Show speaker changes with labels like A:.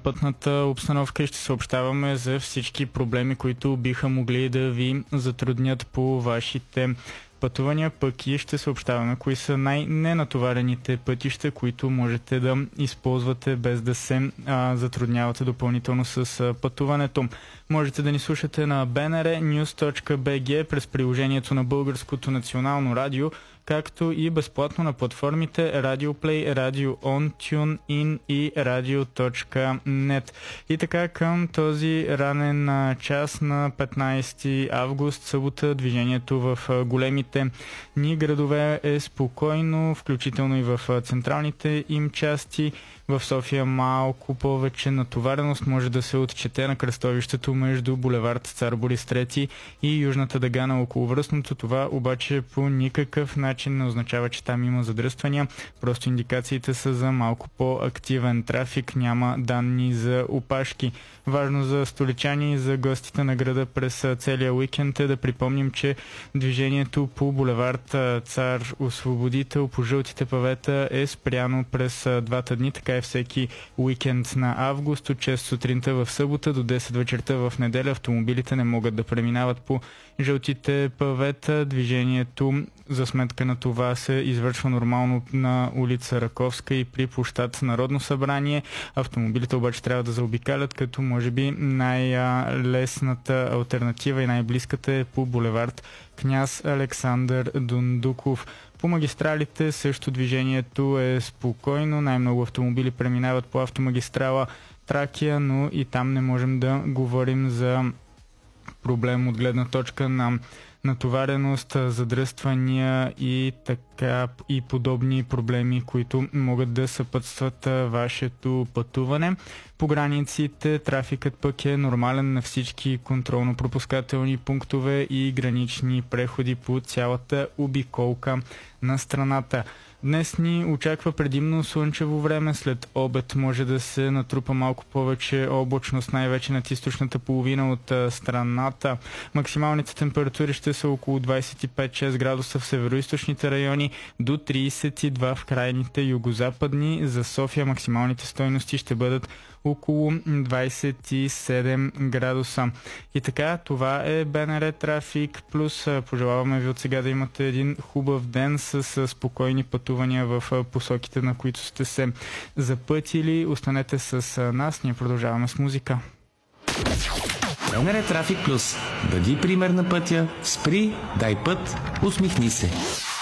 A: пътната обстановка и ще съобщаваме за всички проблеми, които биха могли да ви затруднят по вашите пътувания, пък и ще съобщаваме кои са най-ненатоварените пътища, които можете да използвате без да се затруднявате допълнително с пътуването. Можете да ни слушате на bnrnews.bg през приложението на Българското национално радио, както и безплатно на платформите Radio Play, Radio On, TuneIn и Radio.net. И така към този ранен час на 15 август, събота, движението в големите ни градове е спокойно, включително и в централните им части. В София малко повече натовареност може да се отчете на кръстовището между булевард Цар Борис III и Южната дъга на околовръстното. Това обаче по никакъв начин не означава, че там има задръствания. Просто индикациите са за малко по-активен трафик. Няма данни за опашки. Важно за столичани и за гостите на града през целия уикенд е да припомним, че движението по булевард Цар Освободител по жълтите павета е спряно през двата дни. Така е всеки уикенд на август, от 6 сутринта в събота до 10 вечерта в неделя. Автомобилите не могат да преминават по жълтите павета. Движението за сметка на това се извършва нормално на улица Раковска и при площад Народно събрание. Автомобилите обаче трябва да заобикалят, като може би най-лесната алтернатива и най-близката е по булевард Княз Александър Дундуков. По магистралите също движението е спокойно. Най-много автомобили преминават по автомагистрала Тракия, но и там не можем да говорим за проблем от гледна точка на натовареност, задръствания и така и подобни проблеми, които могат да съпътстват вашето пътуване. По границите трафикът пък е нормален на всички контролно-пропускателни пунктове и гранични преходи по цялата обиколка на страната. Днес ни очаква предимно слънчево време, след обед може да се натрупа малко повече облачност, най-вече над източната половина от страната. Максималните температури ще са около 25-6 градуса в североизточните райони, до 32 в крайните югозападни. За София максималните стойности ще бъдат около 27 градуса. И така, това е БНР Трафик Плюс. Пожелаваме ви от сега да имате един хубав ден с спокойни пътувания в посоките, на които сте се запътили. Останете с нас, ние продължаваме с музика.
B: БНР Трафик Плюс. Бъди пример на пътя, спри, дай път, усмихни се.